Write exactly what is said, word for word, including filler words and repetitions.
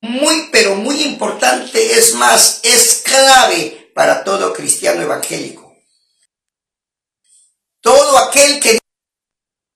muy, pero muy importante, es más, es clave para todo cristiano evangélico. Todo aquel que